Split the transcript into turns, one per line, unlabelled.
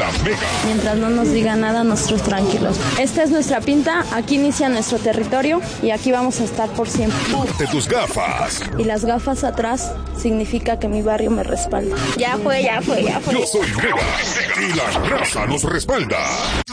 La Mega.
Mientras no nos diga nada, nosotros tranquilos. Esta es nuestra pinta, aquí inicia nuestro territorio y aquí vamos a estar por siempre.
Ponte tus gafas.
Y las gafas atrás significa que mi barrio me respalda.
Ya fue.
Yo soy Mega y la raza nos respalda.